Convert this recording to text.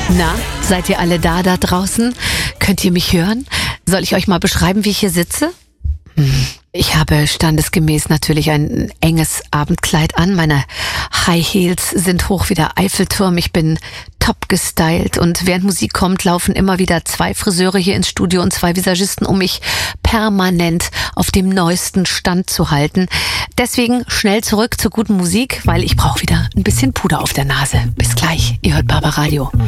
Na, seid ihr alle da draußen? Könnt ihr mich hören? Soll ich euch mal beschreiben, wie ich hier sitze? Ich habe standesgemäß natürlich ein enges Abendkleid an. Meine High Heels sind hoch wie der Eiffelturm. Ich bin top gestylt und während Musik kommt, laufen immer wieder 2 Friseure hier ins Studio und 2 Visagisten, um mich permanent auf dem neuesten Stand zu halten. Deswegen schnell zurück zur guten Musik, weil ich brauche wieder ein bisschen Puder auf der Nase. Bis gleich, ihr hört Barbaradio.